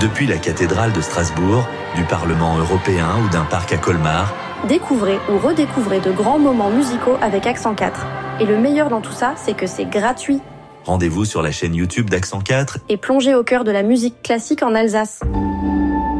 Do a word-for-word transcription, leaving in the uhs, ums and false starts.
Depuis la cathédrale de Strasbourg, du Parlement européen ou d'un parc à Colmar, découvrez ou redécouvrez de grands moments musicaux avec Accent quatre. Et le meilleur dans tout ça, c'est que c'est gratuit. Rendez-vous sur la chaîne YouTube d'Accent quatre et plongez au cœur de la musique classique en Alsace.